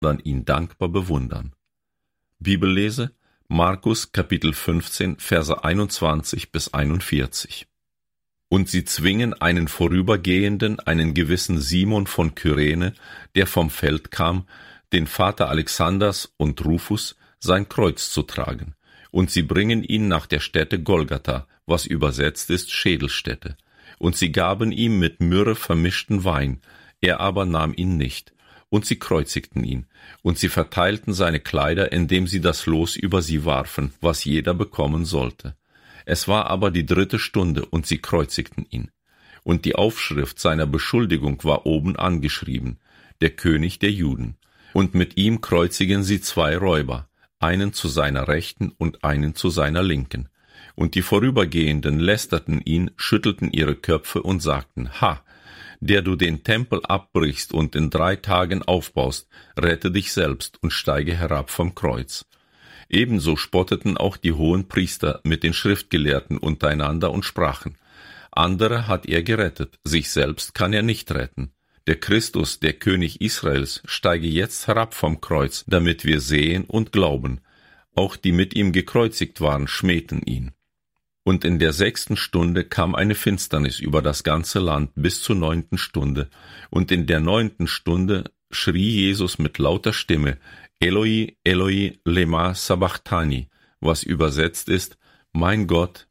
sondern ihn dankbar bewundern. Bibellese Markus Kapitel 15, Verse 21 bis 41. Und sie zwingen einen Vorübergehenden, einen gewissen Simon von Kyrene, der vom Feld kam, den Vater Alexanders und Rufus, sein Kreuz zu tragen. Und sie bringen ihn nach der Stätte Golgatha, was übersetzt ist Schädelstätte. Und sie gaben ihm mit Myrrhe vermischten Wein, er aber nahm ihn nicht. Und sie kreuzigten ihn, und sie verteilten seine Kleider, indem sie das Los über sie warfen, was jeder bekommen sollte. Es war aber die 3. Stunde, und sie kreuzigten ihn. Und die Aufschrift seiner Beschuldigung war oben angeschrieben, der König der Juden. Und mit ihm kreuzigen sie 2 Räuber, einen zu seiner Rechten und einen zu seiner Linken. Und die Vorübergehenden lästerten ihn, schüttelten ihre Köpfe und sagten, Ha! Der du den Tempel abbrichst und in 3 Tagen aufbaust, rette dich selbst und steige herab vom Kreuz. Ebenso spotteten auch die hohen Priester mit den Schriftgelehrten untereinander und sprachen, andere hat er gerettet, sich selbst kann er nicht retten. Der Christus, der König Israels, steige jetzt herab vom Kreuz, damit wir sehen und glauben. Auch die mit ihm gekreuzigt waren, schmähten ihn. Und in der 6. Stunde kam eine Finsternis über das ganze Land bis zur 9. Stunde. Und in der 9. Stunde schrie Jesus mit lauter Stimme, Eloi, Eloi, lema sabachthani, was übersetzt ist, mein Gott,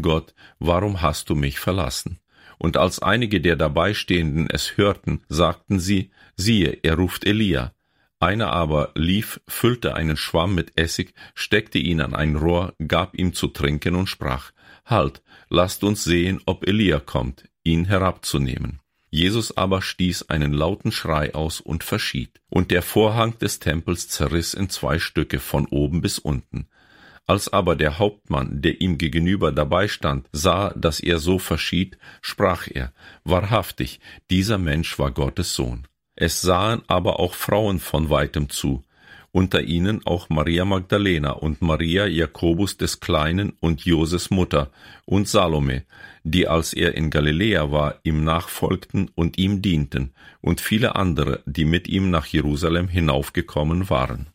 warum hast du mich verlassen? Und als einige der Dabeistehenden es hörten, sagten sie, siehe, er ruft Elia. Einer aber lief, füllte einen Schwamm mit Essig, steckte ihn an ein Rohr, gab ihm zu trinken und sprach, Halt, lasst uns sehen, ob Elia kommt, ihn herabzunehmen. Jesus aber stieß einen lauten Schrei aus und verschied. Und der Vorhang des Tempels zerriss in 2 Stücke von oben bis unten. Als aber der Hauptmann, der ihm gegenüber dabei stand, sah, dass er so verschied, sprach er, wahrhaftig, dieser Mensch war Gottes Sohn. Es sahen aber auch Frauen von weitem zu, unter ihnen auch Maria Magdalena und Maria Jakobus des Kleinen und Joses Mutter und Salome, die, als er in Galiläa war, ihm nachfolgten und ihm dienten, und viele andere, die mit ihm nach Jerusalem hinaufgekommen waren.